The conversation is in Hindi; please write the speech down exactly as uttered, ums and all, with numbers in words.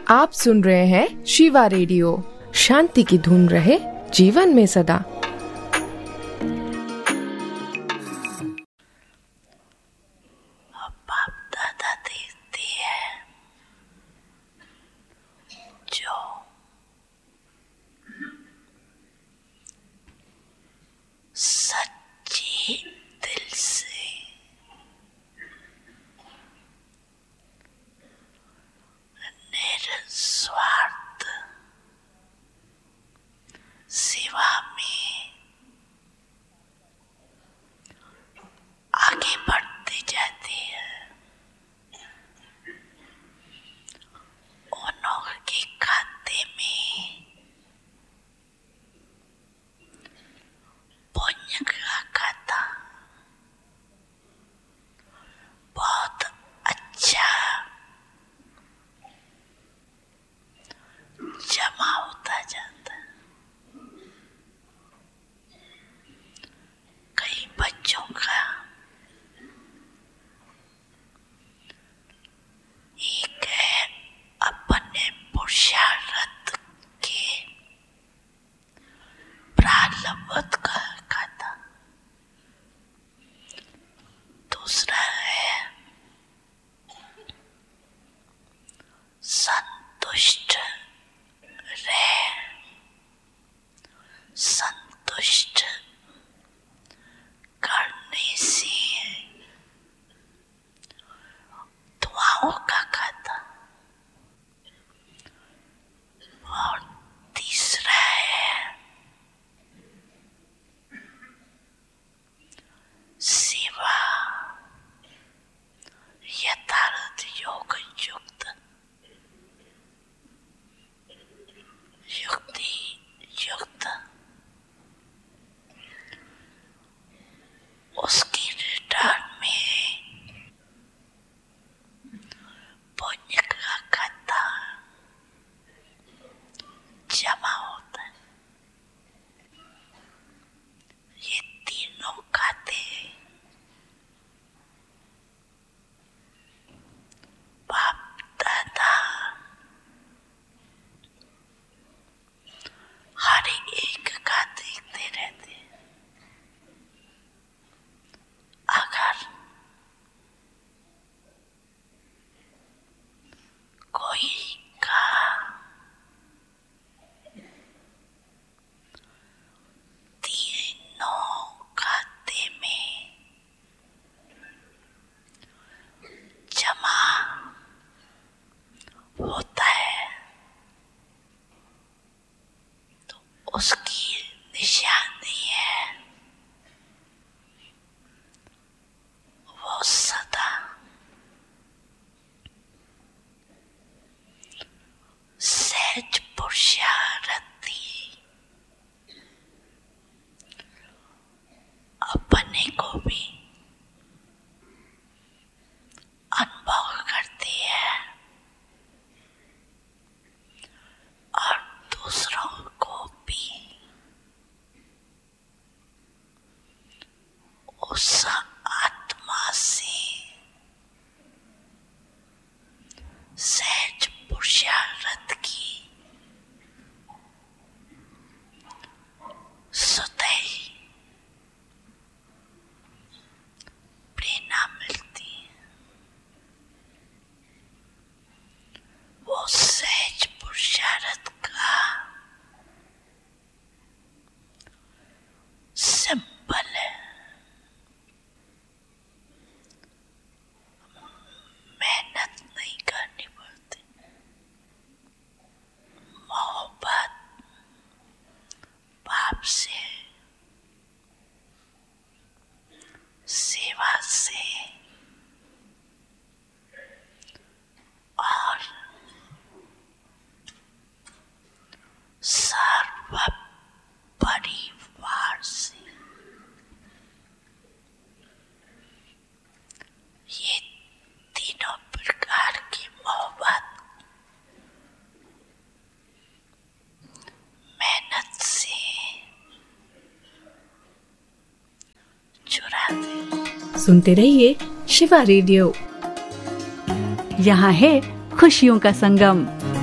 आप सुन रहे हैं शिवा रेडियो। शांति की धुन रहे जीवन में सदा। बाप दादा देते हैं जो सच्चे दिल से निस्वार्थ सेवा में आगे बढ़ते जाते हैं, उनके खाते में पुण्य का खाता बहुत अच्छा जमा होता जाता है। कई बच्चों का एक है अपने पुरुषार्थ के प्रारब्ध का खाता, दूसरा है संतुष्ट रहे, संतुष्ट करने से दुआओं का खाता, और तीसरा है सेवा यथार्थ योग युक्त युक्ति युक्त उसकी रिटर्न में पुण्य का खाता जमा होता है। ये तीनों खाते बाप दादा हर एक का देखते रहते हैं। अगर कोई का तीनों खाते में जमा होता है तो उसकी निशानी है वो सदा सहज पुरुषार्थी अपने को भी अनुभव करती है और दूसरों को भी उस आत्मा से सहज पुरुषार्थ की सुतई प्रेरणा मिलती है। वो सहज पुरुषार्थ का सिंबल है। मेहनत नहीं करनी पड़ती, मोहब्बत बाप से, सेवा से और सर्व परिवार से, ये तीनों प्रकार की मोहब्बत मेहनत से चुरा दे। सुनते रहिए शिवा रेडियो। यहाँ है खुशियों का संगम।